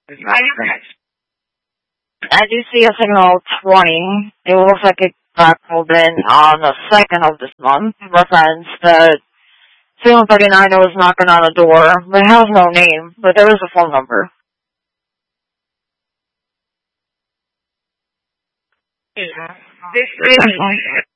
I do see a signal 20. It looks like it got called in on the 2nd of this month. Reference that signal 39 was knocking on a door, but it has no name, but there is a phone number. This is